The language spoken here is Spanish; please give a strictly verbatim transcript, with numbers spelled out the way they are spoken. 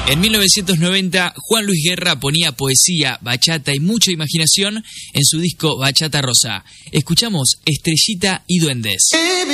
En mil novecientos noventa, Juan Luis Guerra ponía poesía, bachata y mucha imaginación en su disco Bachata Rosa. Escuchamos Estrellita y Duendes.